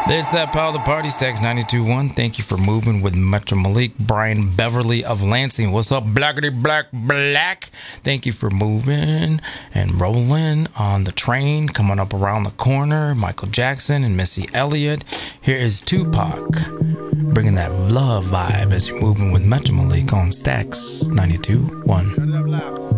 There's that pal, the party stacks 92.1. Thank you for moving with Metro Malik, Brian Beverly of Lansing. What's up, blackity black black? Thank you for moving and rolling on the train coming up around the corner. Michael Jackson and Missy Elliott. Here is Tupac bringing that love vibe as you're moving with Metro Malik on Stacks 92.1.